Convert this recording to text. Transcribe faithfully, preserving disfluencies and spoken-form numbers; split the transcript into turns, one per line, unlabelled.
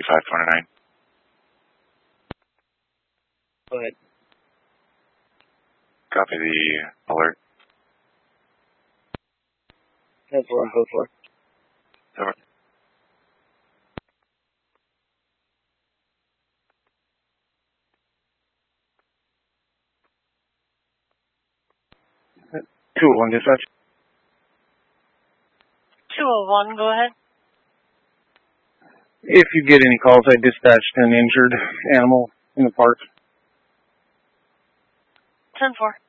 five twenty-nine.
Go ahead.
Copy the alert.
ten four on code four.
Over.
two oh one, dispatch.
two oh one, go ahead.
If you get any calls, I dispatched an injured animal in the park.
ten four.